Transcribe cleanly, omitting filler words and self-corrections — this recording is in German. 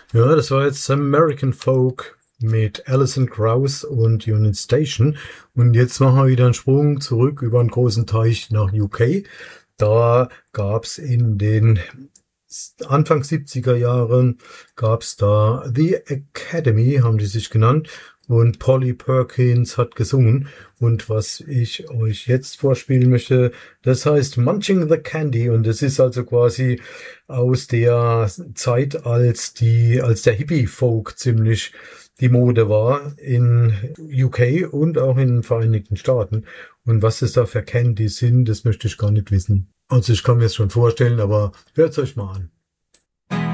Ja, das war jetzt American Folk mit Alison Krauss und Union Station. Und jetzt machen wir wieder einen Sprung zurück über einen großen Teich nach UK. Da gab's in den Anfang 70er Jahren gab's da The Academy, haben die sich genannt. Und Polly Perkins hat gesungen. Und was ich euch jetzt vorspielen möchte, das heißt Munching the Candy. Und es ist also quasi aus der Zeit, als der Hippie-Folk ziemlich die Mode war in UK und auch in den Vereinigten Staaten. Und was es da für Candy sind, das möchte ich gar nicht wissen. Also ich kann mir es schon vorstellen, aber hört's euch mal an.